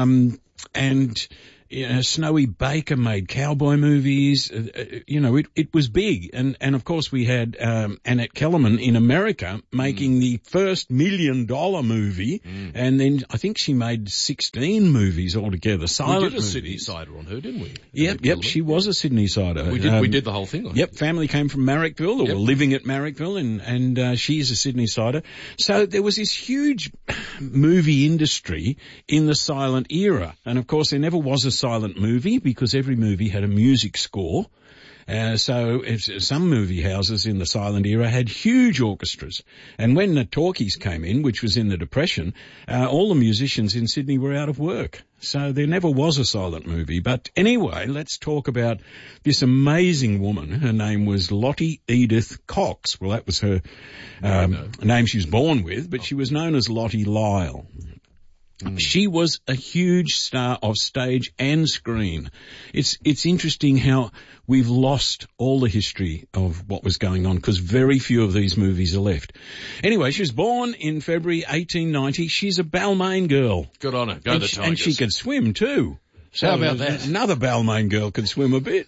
Speaker 10: and Snowy Baker made cowboy movies. It was big. And of course we had Annette Kellerman in America making the first $1 million movie. And then I think she made 16 movies altogether. Silent
Speaker 5: We did a
Speaker 10: movies.
Speaker 5: Sydney-sider on her, didn't we?
Speaker 10: Yep, she was a Sydney-sider.
Speaker 5: We did the whole thing on her.
Speaker 10: Yep, family came from Marrickville, or were living at Marrickville, and she's a Sydney-sider. So there was this huge movie industry in the silent era. And of course there never was a silent movie, because every movie had a music score. So some movie houses in the silent era had huge orchestras. And when the talkies came in, which was in the Depression, all the musicians in Sydney were out of work. So there never was a silent movie. But anyway, let's talk about this amazing woman. Her name was Lottie Edith Cox. Well, that was her name she was born with, but she was known as Lottie Lyle. She was a huge star of stage and screen. It's interesting how we've lost all the history of what was going on, because very few of these movies are left. Anyway, she was born in February 1890. She's a Balmain girl.
Speaker 5: Good on her. Go the Tigers.
Speaker 10: And she could swim too. So
Speaker 5: how about that?
Speaker 10: Another Balmain girl could swim a bit.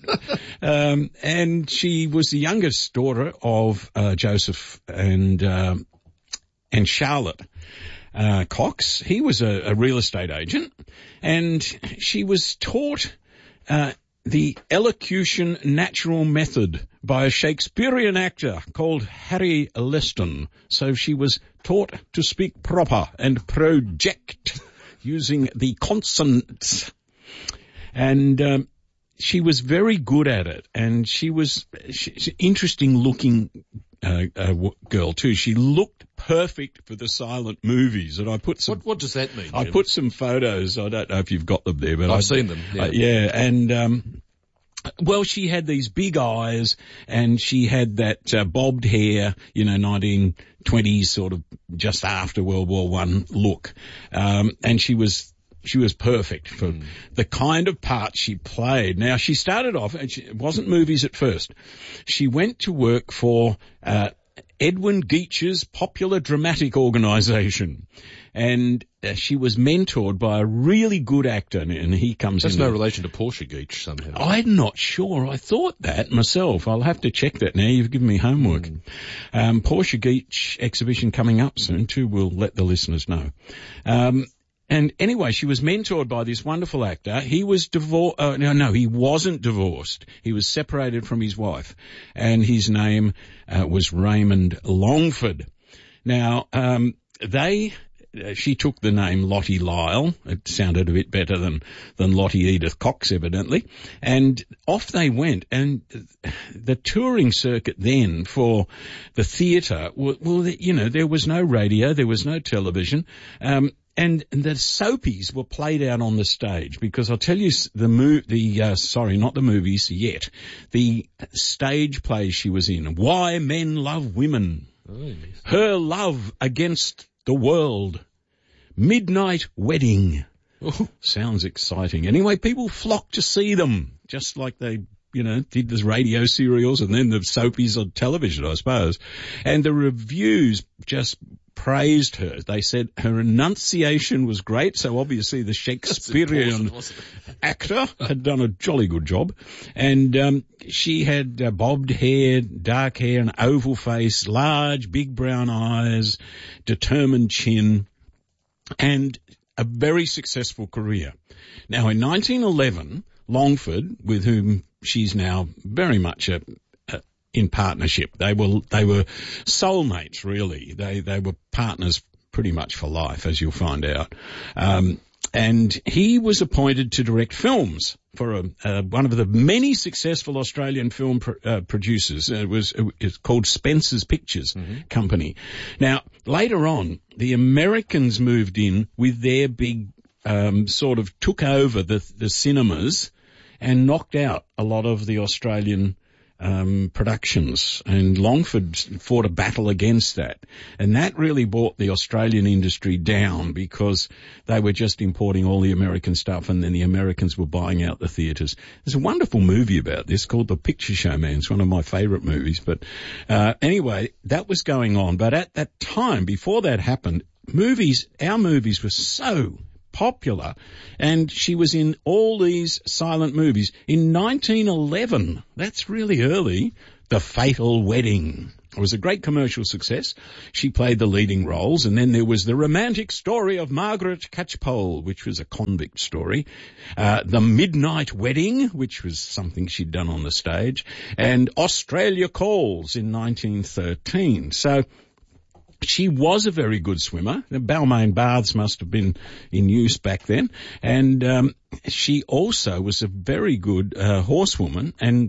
Speaker 10: And she was the youngest daughter of Joseph and Charlotte Cox. He was a real estate agent, and she was taught the elocution natural method by a Shakespearean actor called Harry Leston. So she was taught to speak proper and project using the consonants. And she was very good at it, and she's an interesting looking girl too. She looked perfect for the silent movies, and I put some.
Speaker 5: What does that mean, Jim?
Speaker 10: I put some photos. I don't know if you've got them there, but
Speaker 5: I've seen them. Yeah,
Speaker 10: and well, she had these big eyes, and she had that bobbed hair, 1920s sort of just after World War I look, and she was perfect for the kind of part she played. Now, she started off, and it wasn't movies at first. She went to work for Edwin Geach's Popular Dramatic Organisation, and she was mentored by a really good actor, and he comes in.
Speaker 5: That's no relation to Portia Geach somehow.
Speaker 10: I'm not sure. I thought that myself. I'll have to check that now. You've given me homework. Portia Geach exhibition coming up soon too. We'll let the listeners know. And anyway, she was mentored by this wonderful actor. He was divorced. No, he wasn't divorced. He was separated from his wife, and his name was Raymond Longford. Now, she took the name Lottie Lyle. It sounded a bit better than Lottie Edith Cox, evidently. And off they went. And the touring circuit then for the theatre, there was no radio, there was no television. And the soapies were played out on the stage, because I'll tell you not the movies yet, the stage plays she was in. Why Men Love Women. Oh, yes. Her Love Against the World. Midnight Wedding. Oh, sounds exciting. Anyway, people flocked to see them, just like they did the radio serials and then the soapies on television, I suppose. And the reviews just praised her. They said her enunciation was great, so obviously the Shakespearean actor had done a jolly good job. And she had bobbed hair, dark hair, an oval face, large, big brown eyes, determined chin, and a very successful career. Now, in 1911, Longford, with whom she's now very much in partnership. They were soulmates, really. They were partners pretty much for life, as you'll find out. And he was appointed to direct films for one of the many successful Australian film producers. It's called Spencer's Pictures Company. Now, later on, the Americans moved in with their big sort of took over the cinemas and knocked out a lot of the Australian productions, and Longford fought a battle against that. And that really brought the Australian industry down because they were just importing all the American stuff, and then the Americans were buying out the theatres. There's a wonderful movie about this called The Picture Show Man. It's one of my favourite movies. But anyway, that was going on. But at that time, before that happened, our movies were so popular, and she was in all these silent movies. In 1911, that's really early, The Fatal Wedding. It was a great commercial success. She played the leading roles, and then there was The Romantic Story of Margaret Catchpole, which was a convict story, The Midnight Wedding, which was something she'd done on the stage, and Australia Calls in 1913. So she was a very good swimmer. The Balmain baths must have been in use back then. And she also was a very good horsewoman and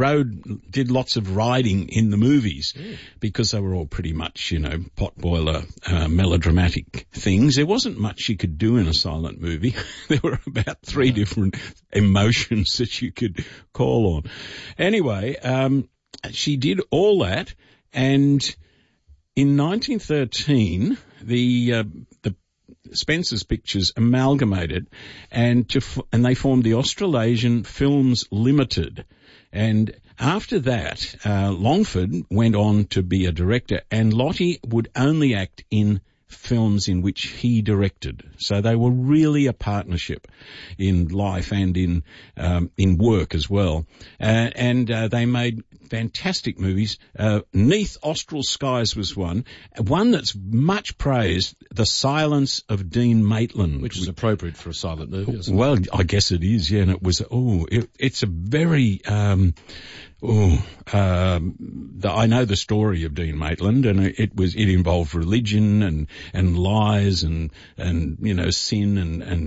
Speaker 10: did lots of riding in the movies because they were all pretty much, potboiler melodramatic things. There wasn't much she could do in a silent movie. There were about 3 different emotions that you could call on. Anyway, she did all that, and in 1913, the Spencer's Pictures amalgamated, and they formed the Australasian Films Limited. And after that, Longford went on to be a director, and Lottie would only act in films in which he directed. So they were really a partnership in life and in work as well. And they made fantastic movies. Neath Austral Skies was one that's much praised, The Silence of Dean Maitland.
Speaker 5: Which is appropriate for a silent movie, isn't it?
Speaker 10: Well, I guess it is, yeah. And it was, it's a very, I know the story of Dean Maitland, and it involved religion and lies and sin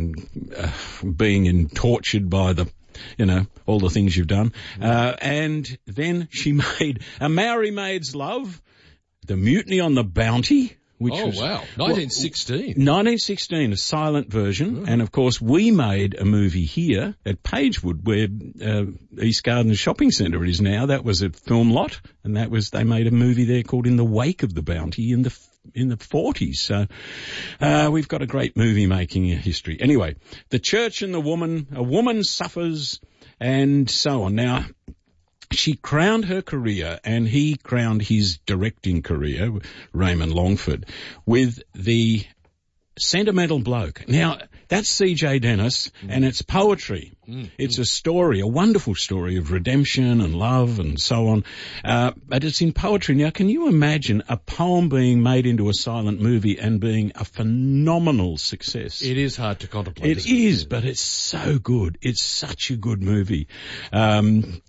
Speaker 10: and being tortured by all the things you've done. And then she made A Maori Maid's Love, The Mutiny on the Bounty, which was...
Speaker 5: 1916.
Speaker 10: 1916, a silent version. And, of course, we made a movie here at Pagewood, where East Gardens Shopping Centre is now. That was a film lot, and they made a movie there called In the Wake of the Bounty in the 40s. So we've got a great movie-making history. Anyway, The Church and the Woman, A Woman Suffers, and so on. Now, she crowned her career, and he crowned his directing career, Raymond Longford, with the Sentimental Bloke. Now, that's C.J. Dennis, and it's poetry. It's a story, a wonderful story of redemption and love and so on. But it's in poetry. Now, can you imagine a poem being made into a silent movie and being a phenomenal success?
Speaker 5: It is hard to contemplate.
Speaker 10: It is, but it's so good. It's such a good movie. And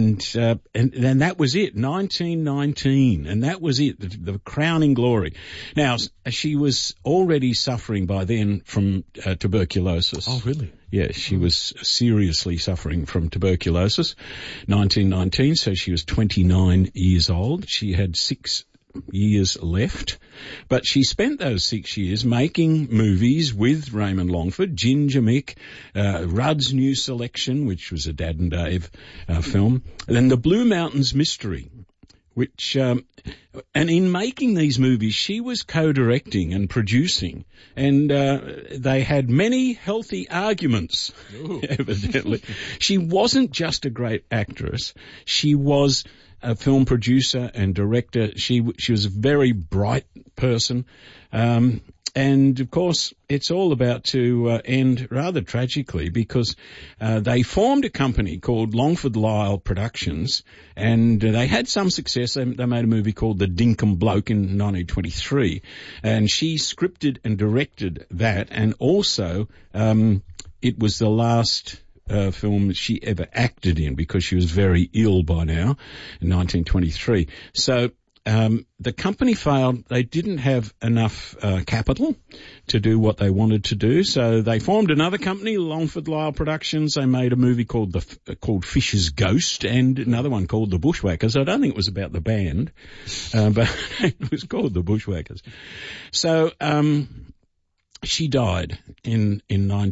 Speaker 10: that was it, 1919, and that was it, the crowning glory. Now, she was already suffering by then from tuberculosis.
Speaker 5: Oh, really?
Speaker 10: Yeah, she was seriously suffering from tuberculosis, 1919, so she was 29 years old. She had 6 years left, but she spent those 6 years making movies with Raymond Longford, Ginger Mick, Rudd's New Selection, which was a Dad and Dave film, and then The Blue Mountains Mystery, which, and in making these movies, she was co-directing and producing, and they had many healthy arguments, evidently. She wasn't just a great actress. She was a film producer and director. She was a very bright person. And of course, it's all about to end rather tragically because they formed a company called Longford Lyle Productions, and they had some success. They made a movie called The Dinkum Bloke in 1923, and she scripted and directed that, and also it was the last film that she ever acted in because she was very ill by now in 1923. So the company failed. They didn't have enough capital to do what they wanted to do, so they formed another company, Longford Lyle Productions. They made a movie called Fisher's Ghost and another one called The Bushwhackers. I don't think it was about the band, but it was called The Bushwhackers. So she died in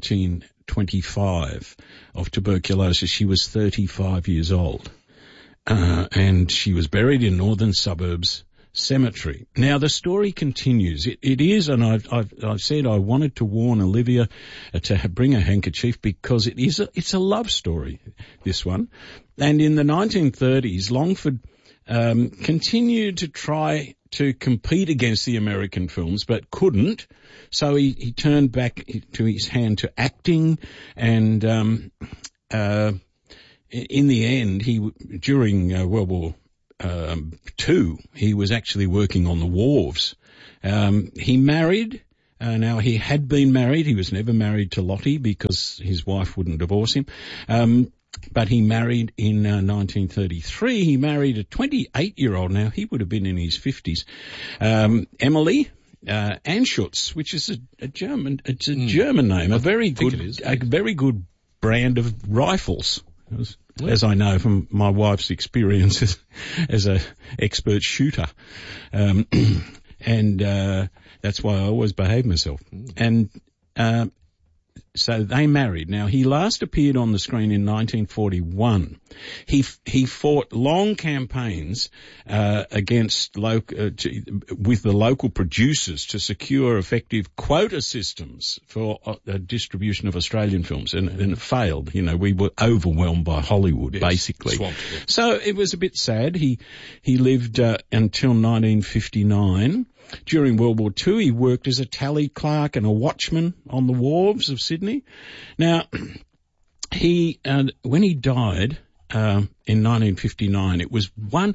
Speaker 10: 1925 of tuberculosis. She was 35 years old. And she was buried in Northern Suburbs Cemetery. Now the story continues. It is, and I've said I wanted to warn Olivia to bring a handkerchief because it's a love story, this one. And in the 1930s, Longford continued to try to compete against the American films, but couldn't. So he turned back to his hand to acting, and in the end, during World War II, he was actually working on the wharves. He married. Now, he had been married. He was never married to Lottie because his wife wouldn't divorce him. But he married in 1933. He married a 28-year-old. Now, he would have been in his 50s. Emily Anschutz, which is a German. It's a German name. A very good brand of rifles. As I know from my wife's experience as a expert shooter. And that's why I always behave myself. And so they married. Now, he last appeared on the screen in 1941. He fought long campaigns against with the local producers to secure effective quota systems for distribution of Australian films, and it failed. You know, we were overwhelmed by Hollywood, basically. Swamped, yeah. So it was a bit sad. He lived until 1959. During World War II, he worked as a tally clerk and a watchman on the wharves of Sydney. Now, when he died in 1959, it was all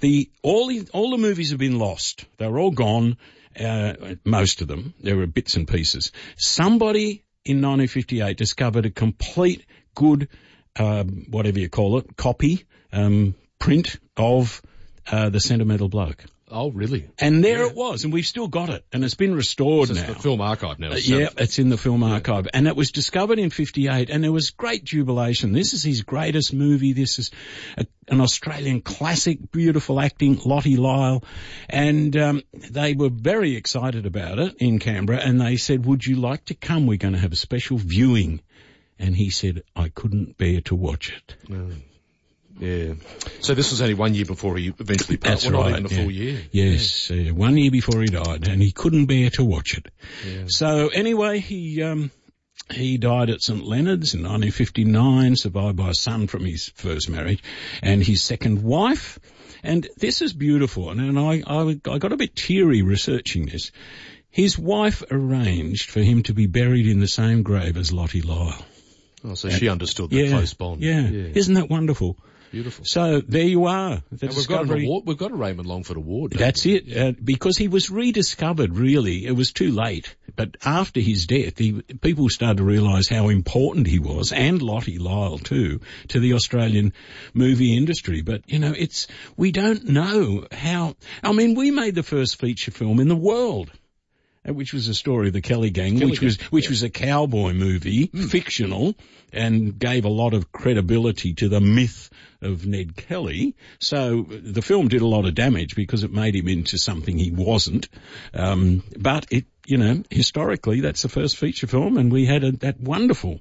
Speaker 10: the movies have been lost. They were all gone, most of them. There were bits and pieces. Somebody in 1958 discovered a complete good, whatever you call it, copy, print of The Sentimental Bloke.
Speaker 5: Oh, really?
Speaker 10: And there it was, and we've still got it, and it's been restored now.
Speaker 5: It's the film archive now.
Speaker 10: Yeah, it's in the film archive, and it was discovered in 58, and there was great jubilation. This is his greatest movie. This is an Australian classic, beautiful acting, Lottie Lyle, and they were very excited about it in Canberra, and they said, would you like to come? We're going to have a special viewing. And he said, I couldn't bear to watch it.
Speaker 5: Yeah. So this was only 1 year before he eventually passed.
Speaker 10: That's right.
Speaker 5: Not even a full year.
Speaker 10: Yes, 1 year before he died, and he couldn't bear to watch it. Yeah. So anyway, he died at St Leonard's in 1959, survived by a son from his first marriage and his second wife. And this is beautiful, and I got a bit teary researching this. His wife arranged for him to be buried in the same grave as Lottie Lyle.
Speaker 5: Oh, so she understood the close bond.
Speaker 10: Yeah. Isn't that wonderful?
Speaker 5: Beautiful.
Speaker 10: So there you are.
Speaker 5: We've got an award. We've got a Raymond Longford Award.
Speaker 10: That's it. Because he was rediscovered, really. It was too late. But after his death, people started to realise how important he was, and Lottie Lyle too, to the Australian movie industry. But, you know, we don't know how. I mean, we made the first feature film in the world, which was a story of the Kelly Gang, which was a cowboy movie, fictional, and gave a lot of credibility to the myth of Ned Kelly. So the film did a lot of damage because it made him into something he wasn't. But it, you know, historically, that's the first feature film, and we had that wonderful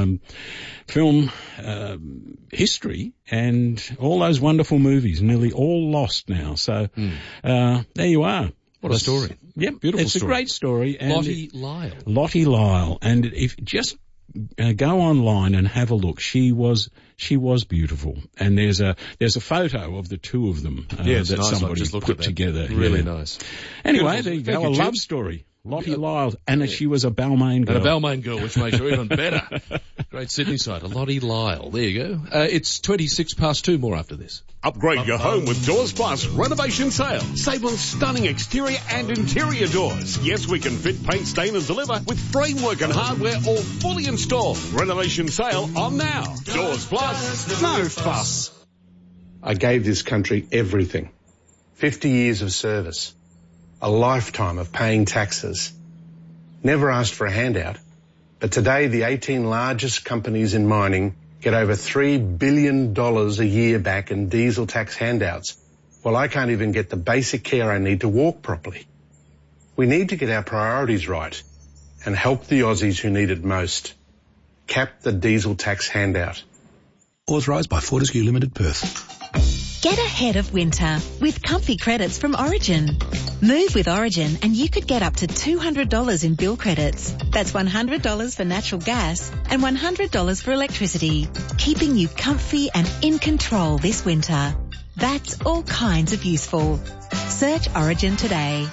Speaker 10: film history, and all those wonderful movies, nearly all lost now. So there you are.
Speaker 5: What a story.
Speaker 10: Yep.
Speaker 5: Beautiful
Speaker 10: it's
Speaker 5: story.
Speaker 10: A great story. And
Speaker 5: Lottie Lyle.
Speaker 10: And if just go online and have a look. She was beautiful, and there's a photo of the two of them that
Speaker 5: nice.
Speaker 10: somebody
Speaker 5: just
Speaker 10: put together.
Speaker 5: Really nice.
Speaker 10: Anyway, there you go. A love story. Lottie Lyle, and she was a Balmain girl.
Speaker 5: And a Balmain girl, which makes her even better. Great Sydney side, a Lottie Lyle. There you go. It's 2:26. More after this.
Speaker 11: Upgrade your home with Doors Plus renovation sale. Save on stunning exterior and interior doors. Yes, we can fit, paint, stain and deliver with framework and hardware all fully installed. Renovation sale on now. Doors Plus, no fuss.
Speaker 12: I gave this country everything. 50 years of service. A lifetime of paying taxes. Never asked for a handout. But today the 18 largest companies in mining get over $3 billion a year back in diesel tax handouts. Well, I can't even get the basic care I need to walk properly. We need to get our priorities right and help the Aussies who need it most. Cap the diesel tax handout.
Speaker 13: Authorised by Fortescue Limited, Perth.
Speaker 14: Get ahead of winter with comfy credits from Origin. Move with Origin and you could get up to $200 in bill credits. That's $100 for natural gas and $100 for electricity, keeping you comfy and in control this winter. That's all kinds of useful. Search Origin today.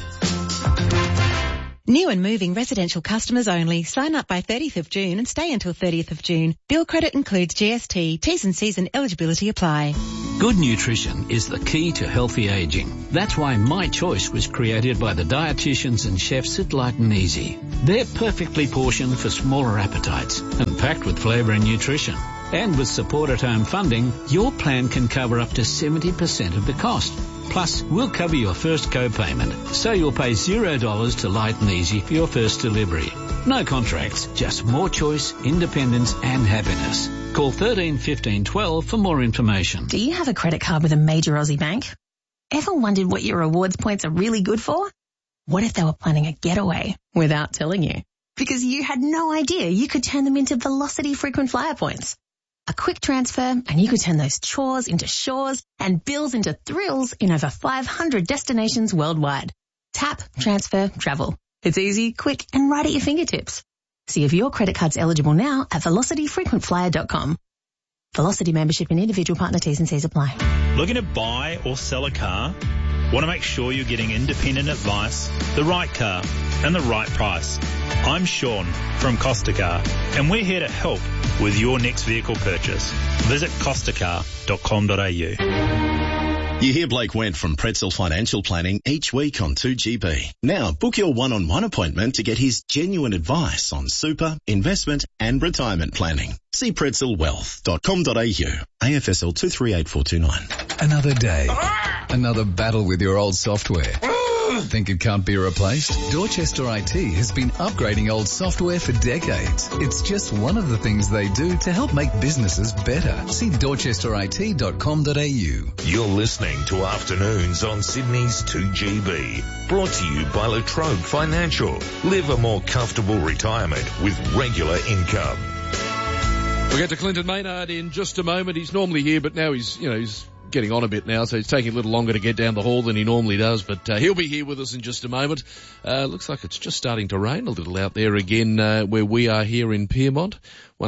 Speaker 14: New and moving residential customers only. Sign up by 30th of June and stay until 30th of June. Bill credit includes GST. T's and C's and eligibility apply.
Speaker 16: Good nutrition is the key to healthy aging. That's why My Choice was created by the dietitians and chefs at Light and Easy. They're perfectly portioned for smaller appetites and packed with flavour and nutrition. And with support at home funding, your plan can cover up to 70% of the cost. Plus, we'll cover your first co-payment, so you'll pay $0 to Light and Easy for your first delivery. No contracts, just more choice, independence and happiness. Call 13 15 12 for more information.
Speaker 17: Do you have a credit card with a major Aussie bank? Ever wondered what your rewards points are really good for? What if they were planning a getaway without telling you? Because you had no idea you could turn them into Velocity frequent flyer points. A quick transfer and you could turn those chores into shores and bills into thrills in over 500 destinations worldwide. Tap, transfer, travel. It's easy, quick and right at your fingertips. See if your credit card's eligible now at velocityfrequentflyer.com. Velocity membership and individual partner T's and C's apply.
Speaker 27: Looking to buy or sell a car? Want to make sure you're getting independent advice, the right car and the right price. I'm Sean from Costa Car and we're here to help with your next vehicle purchase. Visit costacar.com.au.
Speaker 18: You hear Blake Wendt from Pretzel Financial Planning each week on 2GB. Now book your one-on-one appointment to get his genuine advice on super, investment and retirement planning. See pretzelwealth.com.au. AFSL 238429.
Speaker 28: Another day. Another battle with your old software. Think it can't be replaced? Dorchester IT has been upgrading old software for decades. It's just one of the things they do to help make businesses better. See dorchesterit.com.au.
Speaker 4: You're listening to Afternoons on Sydney's 2GB. Brought to you by La Trobe Financial. Live a more comfortable retirement with regular income.
Speaker 5: We'll get to Clinton Maynard in just a moment. He's normally here, but now he's getting on a bit now, so it's taking a little longer to get down the hall than he normally does, but he'll be here with us in just a moment. Looks like it's just starting to rain a little out there again where we are here in Pyrmont.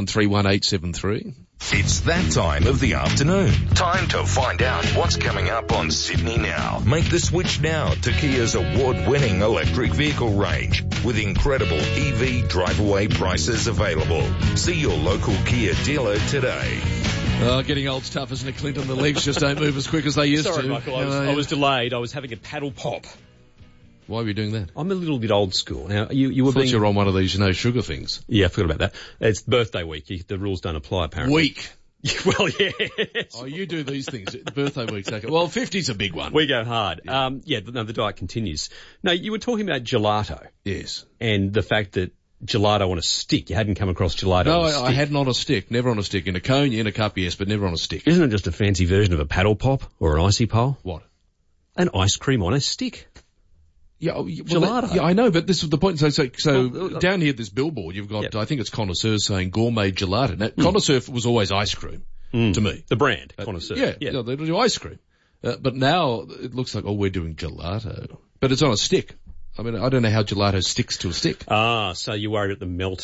Speaker 5: 131873.
Speaker 4: It's that time of the afternoon. Time to find out what's coming up on Sydney Now. Make the switch now to Kia's award-winning electric vehicle range with incredible EV drive-away prices available. See your local Kia dealer today.
Speaker 5: Getting old's tough, isn't it, Clinton? The legs just don't move as quick as they used to.
Speaker 29: Sorry, Michael, I was delayed. I was having a paddle pop.
Speaker 5: Why were you doing that?
Speaker 29: I'm a little bit old school. Now, you were
Speaker 5: being... you're on one of these no sugar things.
Speaker 29: Yeah, I forgot about that. It's birthday week. The rules don't apply, apparently.
Speaker 5: Week?
Speaker 29: Well, yeah.
Speaker 5: Oh, you do these things. Birthday week's okay. Well, 50's a big one.
Speaker 29: We go hard. Yeah. The diet continues. No, you were talking about gelato.
Speaker 5: Yes.
Speaker 29: And the fact that gelato on a stick. You hadn't come across gelato on a stick.
Speaker 5: No, I hadn't on a stick. Never on a stick. In a cone, in a cup, yes, but never on a stick.
Speaker 29: Isn't it just a fancy version of a paddle pop or an icy pole?
Speaker 5: What?
Speaker 29: An ice cream on a stick.
Speaker 5: Yeah, well,
Speaker 29: gelato.
Speaker 5: Yeah, I know, but this is the point. So down here, this billboard, you've got, I think it's Connoisseur saying gourmet gelato. Now, Connoisseur was always ice cream to me.
Speaker 29: The brand, Connoisseur.
Speaker 5: Yeah, they do ice cream. But now it looks like, we're doing gelato. But it's on a stick. I mean, I don't know how gelato sticks to a stick.
Speaker 29: So you're worried at the melt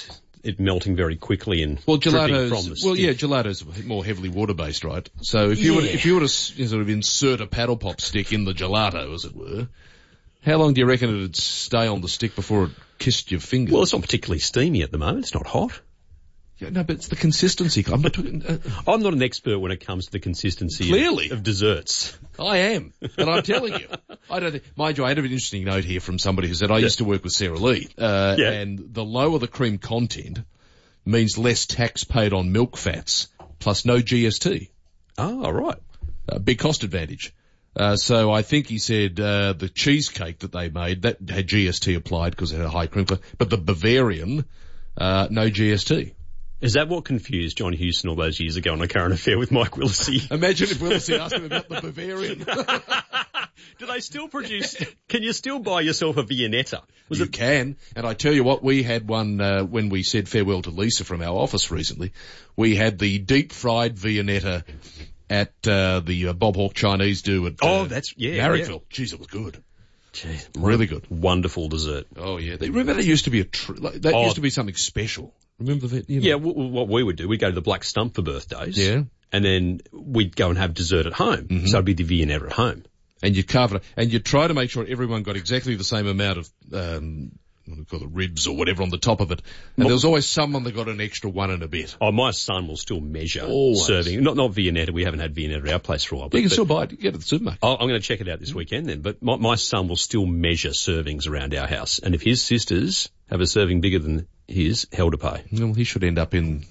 Speaker 29: it melting very quickly and
Speaker 5: well,
Speaker 29: dripping from the stick.
Speaker 5: gelato's more heavily water-based, right? So if you were to sort of insert a paddle pop stick in the gelato, as it were, how long do you reckon it'd stay on the stick before it kissed your fingers?
Speaker 29: Well, it's not particularly steamy at the moment. It's not hot.
Speaker 5: Yeah, no, but it's the consistency. I'm not
Speaker 29: an expert when it comes to the consistency of desserts.
Speaker 5: I am, but I'm telling you, I don't think. Mind you, I had an interesting note here from somebody who said I used to work with Sarah Lee, and the lower the cream content means less tax paid on milk fats, plus no GST.
Speaker 29: Oh, right.
Speaker 5: Big cost advantage. So I think he said the cheesecake that they made that had GST applied because it had a high cream, but the Bavarian no GST.
Speaker 29: Is that what confused John Hewson all those years ago on A Current Affair with Mike Willesee?
Speaker 5: Imagine if Willesee asked him about the Bavarian.
Speaker 29: Do they still produce? Can you still buy yourself a Viennetta?
Speaker 5: You can, and I tell you what, we had one when we said farewell to Lisa from our office recently. We had the deep fried Viennetta at the Bob Hawke Chinese do at Marrickville.
Speaker 29: Yeah.
Speaker 5: Jeez, it was good.
Speaker 29: Jeez,
Speaker 5: really good,
Speaker 29: wonderful dessert.
Speaker 5: Oh yeah, remember there used to be used to be something special. Remember that?
Speaker 29: Yeah, what we would do, we'd go to the Black Stump for birthdays.
Speaker 5: Yeah.
Speaker 29: And then we'd go and have dessert at home. Mm-hmm. So it'd be the Viennetta at home.
Speaker 5: And you'd carve it, and you'd try to make sure everyone got exactly the same amount of, what do we call it, ribs or whatever on the top of it. And there was always someone that got an extra one and a bit.
Speaker 29: Oh, my son will still measure
Speaker 5: always.
Speaker 29: Serving. Not Viennetta. We haven't had Viennetta at our place for a while.
Speaker 5: You can still buy it. You get it at the supermarket.
Speaker 29: I'm going to check it out this weekend then. But my son will still measure servings around our house. And if his sisters have a serving bigger than his, hell to pay.
Speaker 5: Well, he should end up in